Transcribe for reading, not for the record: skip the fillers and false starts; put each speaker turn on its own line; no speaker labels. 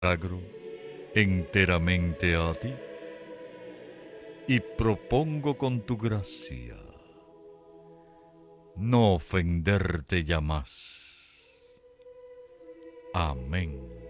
consagro enteramente a ti y propongo con tu gracia no ofenderte ya más. Amén.